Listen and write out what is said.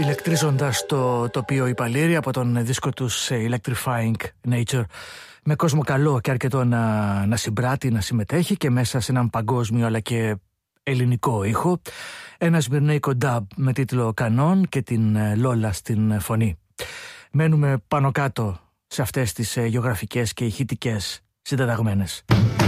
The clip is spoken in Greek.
ηλεκτρίζοντας το τοπίο οι Παλήροι από τον δίσκο τους Electrifying Nature, με κόσμο καλό και αρκετό να συμπράττει, να συμμετέχει και μέσα σε έναν παγκόσμιο αλλά και ελληνικό ήχο. Ένα σμυρνέικο dub με τίτλο Κανόν και την Λόλα στην φωνή. Μένουμε πάνω κάτω σε αυτές τις γεωγραφικές και ηχητικές συντεταγμένες.